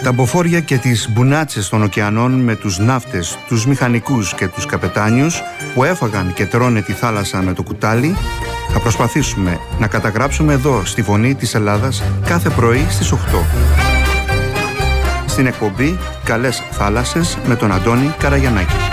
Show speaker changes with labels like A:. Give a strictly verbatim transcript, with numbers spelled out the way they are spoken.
A: τα μποφόρια και τις μπουνάτσες των ωκεανών με τους ναύτες, τους μηχανικούς και τους καπετάνιους που έφαγαν και τρώνε τη θάλασσα με το κουτάλι, θα προσπαθήσουμε να καταγράψουμε εδώ στη Φωνή της Ελλάδας κάθε πρωί στις οκτώ. Στην εκπομπή «Καλές θάλασσες» με τον Αντώνη Καραγιαννάκη.